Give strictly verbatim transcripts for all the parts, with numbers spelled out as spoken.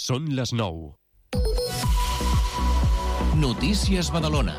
Són les nou. Notícies Badalona.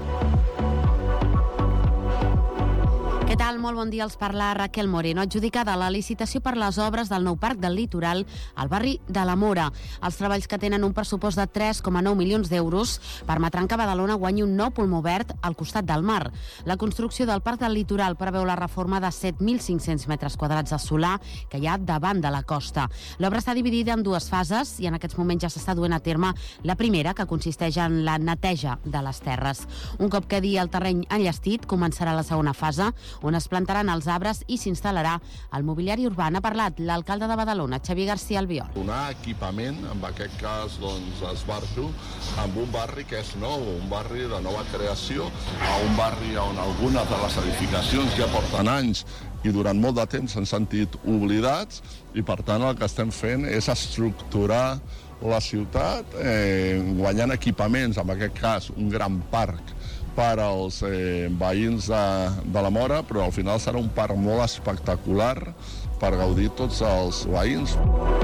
Què tal? Molt bon dia, els parla Raquel Moreno, adjudicada la licitació per les obres del nou parc del Litoral al barri de la Mora. Els treballs, que tenen un pressupost de tres coma nou milions d'euros, permetran que Badalona guanyi un nou pulmó verd al costat del mar. La construcció del parc del Litoral preveu la reforma de set mil cinc-cents metres quadrats de solar que hi ha davant de la costa. L'obra està dividida en dues fases i en aquests moments ja s'està duent a terme la primera, que consisteix en la neteja de les terres. Un cop quedi el terreny enllestit, començarà la segona fase, on es plantaran els arbres i s'instal·larà el mobiliari urbà. Ha parlat l'alcalde de Badalona, Xavier García Albiol. Donar equipament, en aquest cas doncs, esbarjo, amb un barri que és nou, un barri de nova creació, a un barri on algunes de les edificacions ja porten anys i durant molt de temps s'han sentit oblidats, i per tant el que estem fent és estructurar la ciutat eh, guanyant equipaments, en aquest cas un gran parc per als eh, veïns de, de la Mora, però al final serà un parc molt espectacular per gaudir tots els veïns.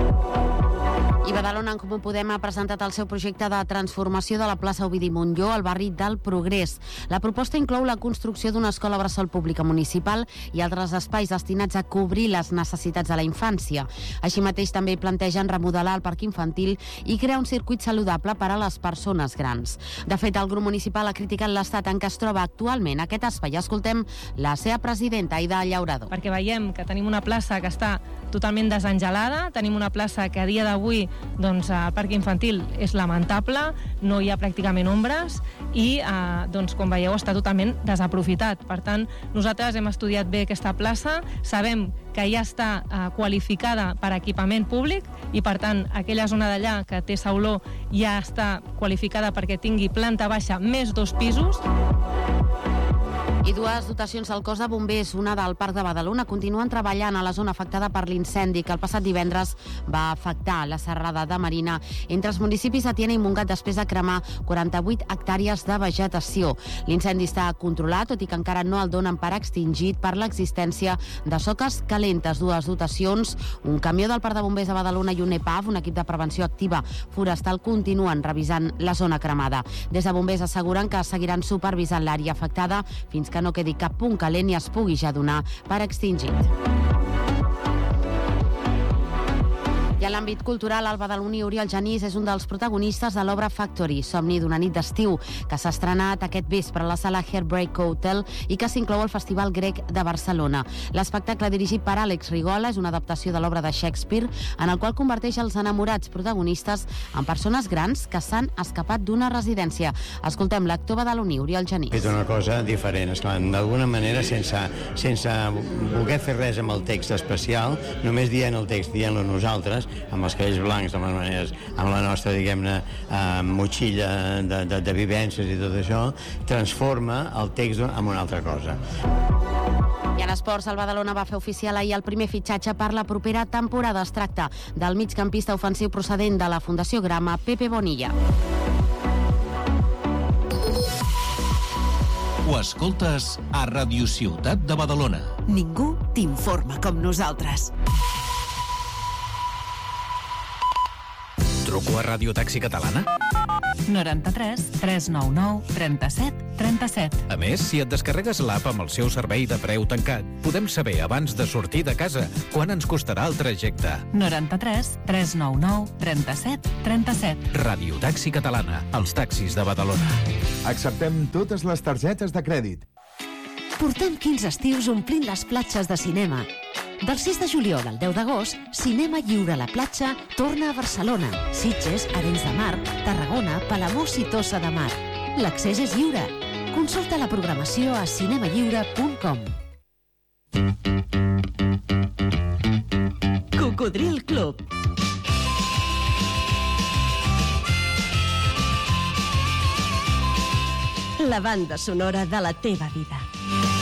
I Badalona en Comú Podem ha presentat el seu projecte de transformació de la plaça Ovidi Montllor al barri del Progrés. La proposta inclou la construcció d'una escola bressol pública municipal i altres espais destinats a cobrir les necessitats de la infància. Així mateix també plantegen remodelar el parc infantil i crear un circuit saludable per a les persones grans. De fet, el grup municipal ha criticat l'estat en què es troba actualment aquest espai. Escoltem la seva presidenta, Aida Llaurador. Perquè veiem que tenim una plaça que està totalment desengelada, tenim una plaça que a dia d'avui doncs, el parc infantil és lamentable, no hi ha pràcticament ombres i eh, doncs, com veieu està totalment desaprofitat. Per tant, nosaltres hem estudiat bé aquesta plaça, sabem que ja està eh, qualificada per equipament públic i per tant aquella zona d'allà que té sauló ja està qualificada perquè tingui planta baixa més dos pisos. I dues dotacions del cos de bombers, una del Parc de Badalona, continuen treballant a la zona afectada per l'incendi que el passat divendres va afectar la serrada de Marina entre els municipis de Tiana i Montgat després de cremar quaranta-vuit hectàrees de vegetació. L'incendi està controlat, tot i que encara no el donen per extingit per l'existència de soques calentes. Dues dotacions, un camió del Parc de Bombers de Badalona i un E P A F, un equip de prevenció activa forestal, continuen revisant la zona cremada. Des de bombers asseguren que seguiran supervisant l'àrea afectada fins que no quedi cap punt calent i es pugui ja donar per extingit. I a l'àmbit cultural, el badaloní Oriol Genís és un dels protagonistes de l'obra Factory, somni d'una nit d'estiu, que s'ha estrenat aquest vespre a la sala Heartbreak Hotel i que s'inclou al Festival Grec de Barcelona. L'espectacle, dirigit per Àlex Rigola, és una adaptació de l'obra de Shakespeare, en el qual converteix els enamorats protagonistes en persones grans que s'han escapat d'una residència. Escoltem l'actor badaloní Oriol Genís. És una cosa diferent, esclar, d'alguna manera, sense, sense voler fer res amb el text especial, només dient el text, dient-lo nosaltres, amb els cabells blancs, amb les maneres, amb la nostra, diguem-ne, eh, motxilla de, de, de vivències i tot això, transforma el text en una altra cosa. I en esports, el Badalona va fer oficial ahir el primer fitxatge per la propera temporada. Es tracta del migcampista ofensiu procedent de la Fundació Grama, Pepe Bonilla. Ho escoltes a Ràdio Ciutat de Badalona. Ningú t'informa com nosaltres. Truco a Ràdio Taxi Catalana? noranta-tres tres nou nou trenta-set trenta-set. A més, si et descarregues l'app amb el seu servei de preu tancat, podem saber abans de sortir de casa quan ens costarà el trajecte. noranta-tres tres nou nou trenta-set trenta-set. Ràdio Taxi Catalana, els taxis de Badalona. Acceptem totes les targetes de crèdit. Portem quinze estius omplint les platges de cinema. Del sis de juliol al deu d'agost, Cinema Lliure a la platja torna a Barcelona, Sitges, Arenys de Mar, Tarragona, Palamós i Tossa de Mar. L'accés és lliure. Consulta la programació a cinema lliure punt com. Cocodril Club. La banda sonora de la teva vida.